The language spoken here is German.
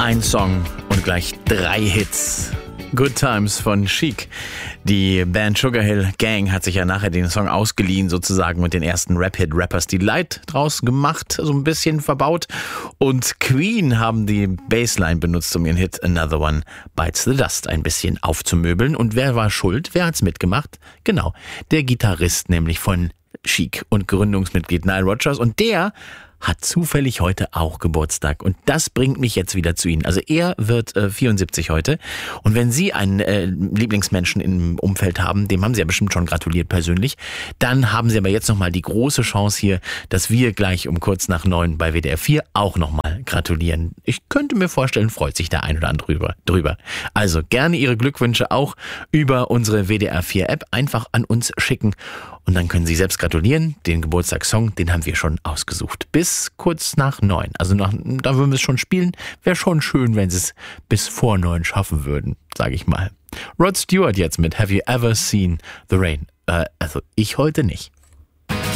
Ein Song und gleich 3 Hits. Good Times von Chic. Die Band Sugar Hill Gang hat sich ja nachher den Song ausgeliehen sozusagen und den ersten Rap-Hit Rappers Delight draus gemacht, so ein bisschen verbaut. Und Queen haben die Bassline benutzt, um ihren Hit Another One Bites the Dust ein bisschen aufzumöbeln. Und wer war schuld? Wer hat's mitgemacht? Genau, der Gitarrist nämlich von Chic und Gründungsmitglied Nile Rodgers. Und der hat zufällig heute auch Geburtstag. Und das bringt mich jetzt wieder zu Ihnen. Also er wird 74 heute. Und wenn Sie einen Lieblingsmenschen im Umfeld haben, dem haben Sie ja bestimmt schon gratuliert persönlich, dann haben Sie aber jetzt nochmal die große Chance hier, dass wir gleich um kurz nach 9 bei WDR 4 auch nochmal gratulieren. Ich könnte mir vorstellen, freut sich der ein oder andere drüber. Also gerne Ihre Glückwünsche auch über unsere WDR 4 App einfach an uns schicken. Und dann können Sie selbst gratulieren. Den Geburtstagssong, den haben wir schon ausgesucht. Bis kurz nach 9. Also da würden wir es schon spielen. Wäre schon schön, wenn Sie es bis vor 9 schaffen würden, sage ich mal. Rod Stewart jetzt mit Have You Ever Seen the Rain? Also ich heute nicht.